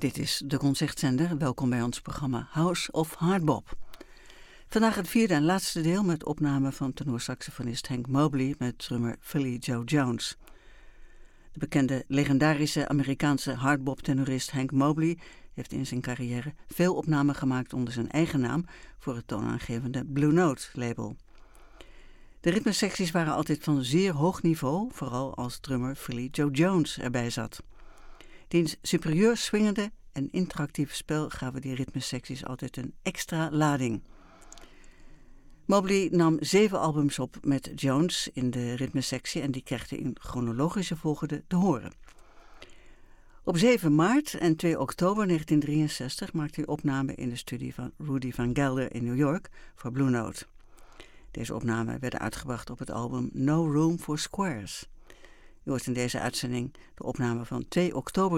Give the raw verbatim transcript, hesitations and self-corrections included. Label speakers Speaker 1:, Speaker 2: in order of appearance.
Speaker 1: Dit is de Concertzender. Welkom bij ons programma House of Hardbop. Vandaag het vierde en laatste deel met opname van tenorsaxofonist Hank Mobley met drummer Philly Joe Jones. De bekende legendarische Amerikaanse hardbop-tenorist Hank Mobley heeft in zijn carrière veel opnamen gemaakt onder zijn eigen naam voor het toonaangevende Blue Note label. De ritmesecties waren altijd van zeer hoog niveau, vooral als drummer Philly Joe Jones erbij zat. Diens superieur swingende en interactieve spel gaven die ritmesecties altijd een extra lading. Mobley nam zeven albums op met Jones in de ritmesectie en die kreeg hij in chronologische volgorde te horen. Op zeven maart en twee oktober negentien drieënzestig maakte hij opname in de studie van Rudy Van Gelder in New York voor Blue Note. Deze opnamen werden uitgebracht op het album No Room for Squares. U hoort in deze uitzending de opname van twee oktober